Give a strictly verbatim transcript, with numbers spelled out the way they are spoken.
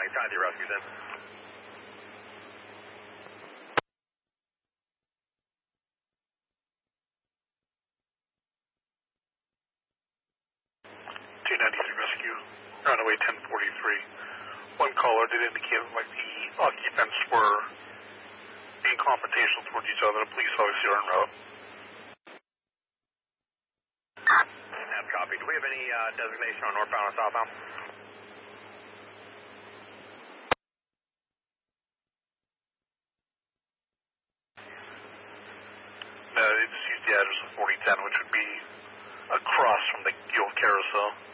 Thanks, trying to do rescues in. two ninety-three Rescue, runway ten forty-three. One caller did indicate like the occupants were being confrontational towards each other. Police officer en route. Have copy. Do we have any uh, designation on northbound or southbound? No, they just used the address of forty ten, which would be across from the Guild Carousel.